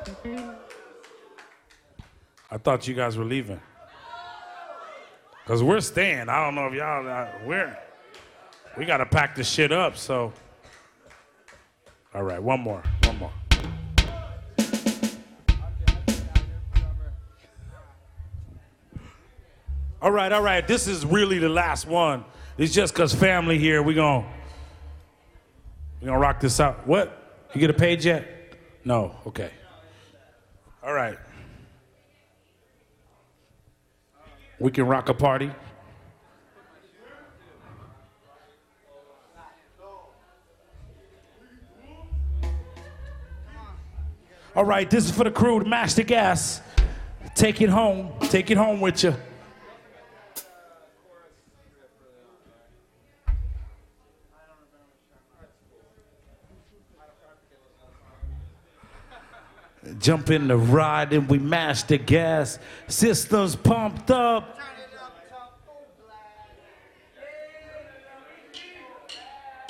I thought you guys were leaving. Because we're staying. I don't know if y'all, we got to pack this shit up, so. All right, one more. All right, this is really the last one. It's just because family here, we gonna rock this out. What? You get a page yet? No, okay. All right. We can rock a party. All right, this is for the crew, the Master Gas. Take it home with you. Jump in the ride and we mash the gas. Systems pumped up.